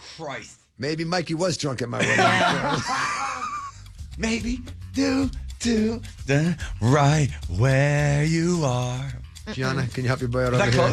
Christ. Maybe Mikey was drunk at my wedding. Maybe do the right where you are. Gianna, can you help your boy out Is over that here? close?